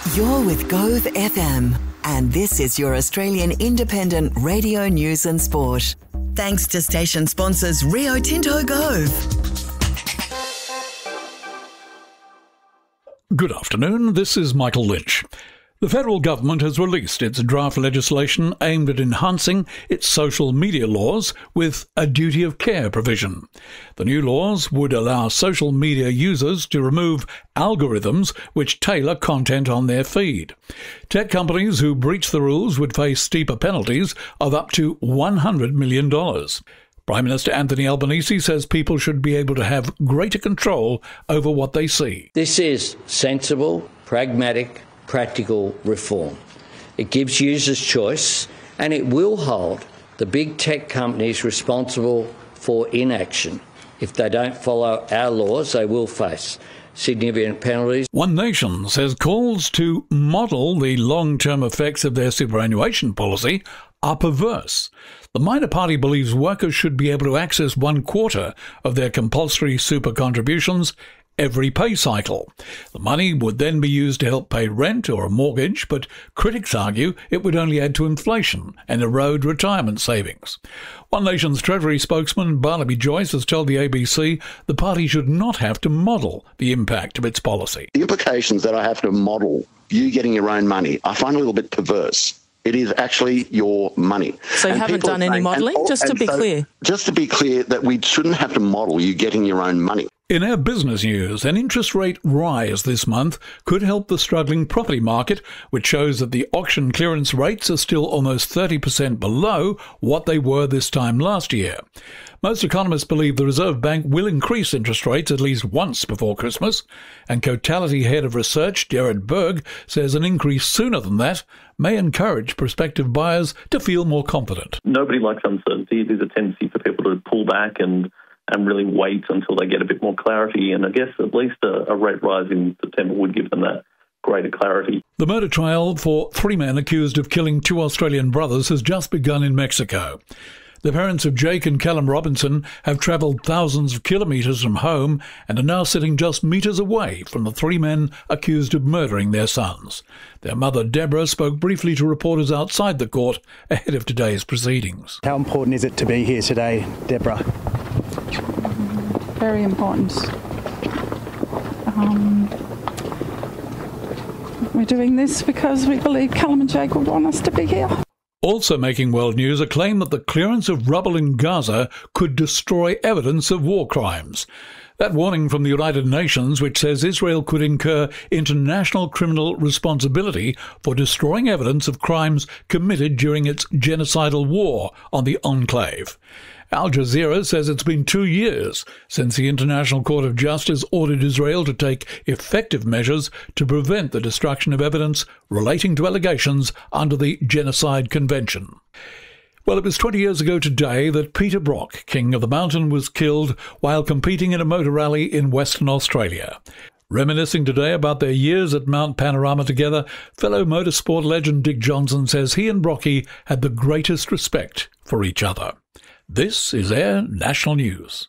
You're with Gove FM, and this is your Australian independent radio news and sport. Thanks to station sponsors Rio Tinto Gove. Good afternoon, this is Michael Lynch. The federal government has released its draft legislation aimed at enhancing its social media laws with a duty of care provision. The new laws would allow social media users to remove algorithms which tailor content on their feed. Tech companies who breach the rules would face steeper penalties of up to $100 million. Prime Minister Anthony Albanese says people should be able to have greater control over what they see. This is sensible, pragmatic, practical reform. It gives users choice, and it will hold the big tech companies responsible for inaction. If they don't follow our laws, they will face significant penalties. One Nation says calls to model the long-term effects of their superannuation policy are perverse. The minor party believes workers should be able to access 1/4 of their compulsory super contributions every pay cycle. The money would then be used to help pay rent or a mortgage, but critics argue it would only add to inflation and erode retirement savings. One Nation's Treasury spokesman Barnaby Joyce has told the ABC the party should not have to model the impact of its policy. The implications that I have to model you getting your own money, I find a little bit perverse. It is actually your money. So you haven't done any modelling, just to be clear? Just to be clear that we shouldn't have to model you getting your own money. In our business news, an interest rate rise this month could help the struggling property market, which shows that the auction clearance rates are still almost 30% below what they were this time last year. Most economists believe the Reserve Bank will increase interest rates at least once before Christmas, and Cotality Head of Research Jared Berg says an increase sooner than that may encourage prospective buyers to feel more confident. Nobody likes uncertainty. There's a tendency for people to pull back and really wait until they get a bit more clarity. And I guess at least a rate rise in September would give them that greater clarity. The murder trial for 3 men accused of killing 2 Australian brothers has just begun in Mexico. The parents of Jake and Callum Robinson have travelled thousands of kilometres from home and are now sitting just metres away from the 3 men accused of murdering their sons. Their mother, Deborah, spoke briefly to reporters outside the court ahead of today's proceedings. How important is it to be here today, Deborah? Very important. We're doing this because we believe Callum and Jake would want us to be here. Also making world news, a claim that the clearance of rubble in Gaza could destroy evidence of war crimes. That warning from the United Nations, which says Israel could incur international criminal responsibility for destroying evidence of crimes committed during its genocidal war on the enclave. Al Jazeera says it's been 2 years since the International Court of Justice ordered Israel to take effective measures to prevent the destruction of evidence relating to allegations under the Genocide Convention. Well, it was 20 years ago today that Peter Brock, King of the Mountain, was killed while competing in a motor rally in Western Australia. Reminiscing today about their years at Mount Panorama together, fellow motorsport legend Dick Johnson says he and Brocky had the greatest respect for each other. This is Air National News.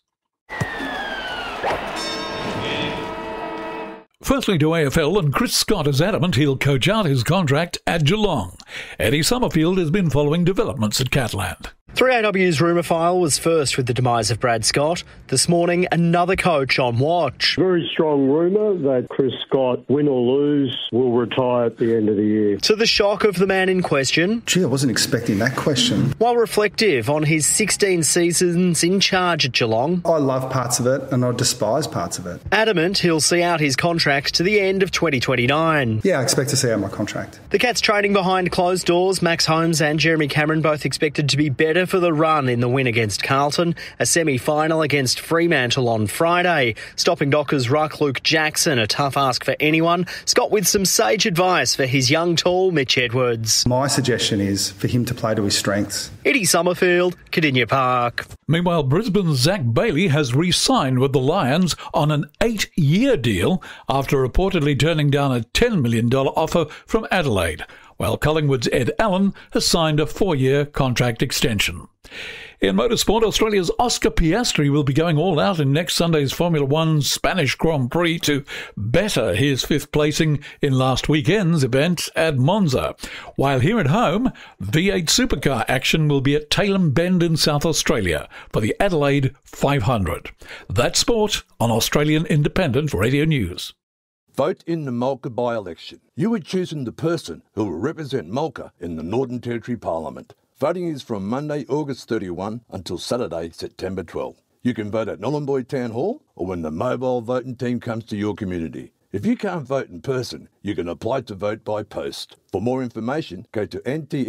Firstly to AFL, and Chris Scott is adamant he'll coach out his contract at Geelong. Eddie Summerfield has been following developments at Catland. 3AW's rumour file was first with the demise of Brad Scott. This morning, another coach on watch. Very strong rumour that Chris Scott, win or lose, will retire at the end of the year. To the shock of the man in question. Gee, I wasn't expecting that question. While reflective on his 16 seasons in charge at Geelong. I love parts of it and I despise parts of it. Adamant he'll see out his contract to the end of 2029. Yeah, I expect to see out my contract. The Cats training behind closed doors. Max Holmes and Jeremy Cameron both expected to be better for the run in the win against Carlton, a semi-final against Fremantle on Friday. Stopping Dockers ruck Luke Jackson, a tough ask for anyone. Scott with some sage advice for his young tall Mitch Edwards. My suggestion is for him to play to his strengths. Eddie Summerfield, Cardinia Park. Meanwhile, Brisbane's Zach Bailey has re-signed with the Lions on an 8-year deal after reportedly turning down a $10 million offer from Adelaide, while Collingwood's Ed Allen has signed a 4-year contract extension. In motorsport, Australia's Oscar Piastri will be going all out in next Sunday's Formula One Spanish Grand Prix to better his fifth placing in last weekend's event at Monza. While here at home, V8 supercar action will be at Tailem Bend in South Australia for the Adelaide 500. That's sport on Australian Independent Radio News. Vote in the Mulga by-election. You are choosing the person who will represent Mulga in the Northern Territory Parliament. Voting is from Monday, August 31 until Saturday, September 12. You can vote at Nhulunbuy Town Hall or when the mobile voting team comes to your community. If you can't vote in person, you can apply to vote by post. For more information, go to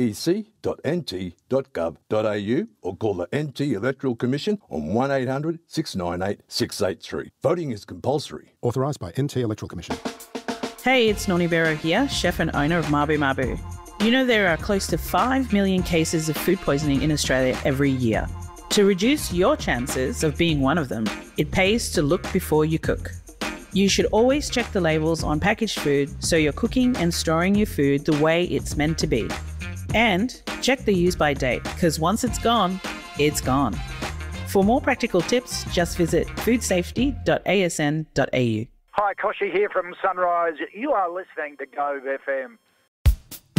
ntec.nt.gov.au or call the NT Electoral Commission on 1800 698 683. Voting is compulsory. Authorised by NT Electoral Commission. Hey, it's Noni Bero here, chef and owner of Mabu Mabu. You know there are close to 5 million cases of food poisoning in Australia every year. To reduce your chances of being one of them, it pays to look before you cook. You should always check the labels on packaged food so you're cooking and storing your food the way it's meant to be. And check the use by date, because once it's gone, it's gone. For more practical tips, just visit foodsafety.asn.au. Hi, Koshy here from Sunrise. You are listening to Gove FM.